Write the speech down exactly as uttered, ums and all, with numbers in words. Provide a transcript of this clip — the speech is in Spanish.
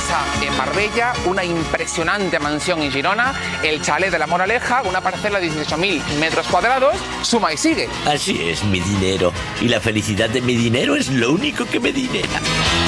casa en Marbella, una impresionante mansión en Girona, el chalet de La Moraleja, una parcela de dieciocho mil metros cuadrados, suma y sigue. Así es, mi dinero. Y la felicidad de mi dinero es lo único que me dinera.